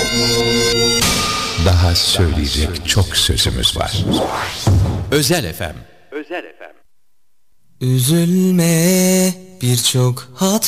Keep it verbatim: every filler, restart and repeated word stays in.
Daha söyleyecek çok sözümüz var. Özel F M. Özel F M. Üzülme, birçok hat